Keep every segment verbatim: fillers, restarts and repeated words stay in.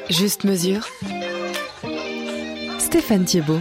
Juste mesure. Stéphane Thiebaud.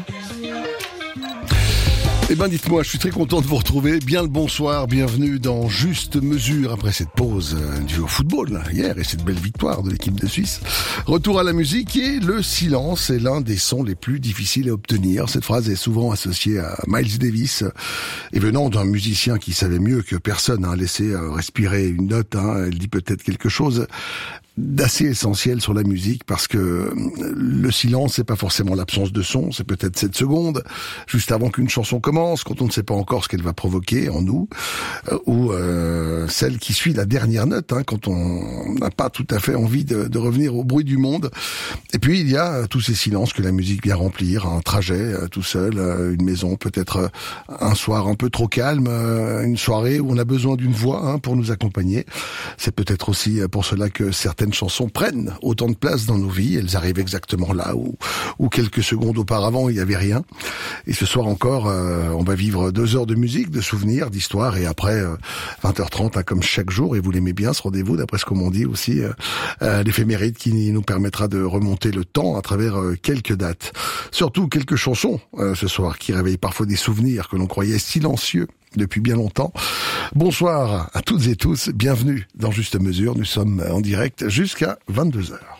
Eh ben dites-moi, je suis très content de vous retrouver. Bien le bonsoir, bienvenue dans Juste Mesure après cette pause euh, due au football hier et cette belle victoire de l'équipe de Suisse. Retour à la musique et le silence est l'un des sons les plus difficiles à obtenir. Cette phrase est souvent associée à Miles Davis et venant d'un musicien qui savait mieux que personne hein, laisser euh, respirer une note. Hein, elle dit peut-être quelque chose d'assez essentiel sur la musique parce que le silence c'est pas forcément l'absence de son, c'est peut-être sept secondes juste avant qu'une chanson commence, quand on ne sait pas encore ce qu'elle va provoquer en nous, euh, ou euh, celle qui suit la dernière note, hein, quand on n'a pas tout à fait envie de, de revenir au bruit du monde. Et puis il y a tous ces silences que la musique vient remplir, un trajet euh, tout seul, euh, une maison, peut-être euh, un soir un peu trop calme, euh, une soirée où on a besoin d'une voix hein, pour nous accompagner. C'est peut-être aussi pour cela que certaines chansons prennent autant de place dans nos vies. Elles arrivent exactement là où, où quelques secondes auparavant il n'y avait rien. Et ce soir encore, euh, on va vivre deux heures de musique, de souvenirs, d'histoire. Et après euh, vingt heures trente, hein, comme chaque jour, et vous l'aimez bien ce rendez-vous, d'après ce qu'on m'en dit aussi, euh, euh, l'éphéméride qui nous permettra de remonter le temps à travers euh, quelques dates. Surtout quelques chansons euh, ce soir qui réveillent parfois des souvenirs que l'on croyait silencieux depuis bien longtemps. Bonsoir à toutes et tous, bienvenue dans Juste Mesure, nous sommes en direct jusqu'à vingt-deux heures.